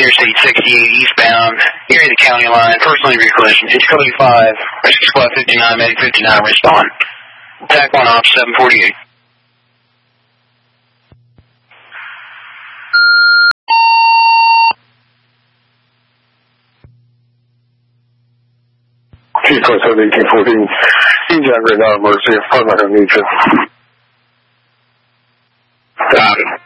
Interstate 68 eastbound, near the county line. Personal injury collision. It's code 5. Rescue squad 59, medic 59, respond. Attack 1 off 748. T-Code 1814, Ejac radar emergency, front line of nature. Got it.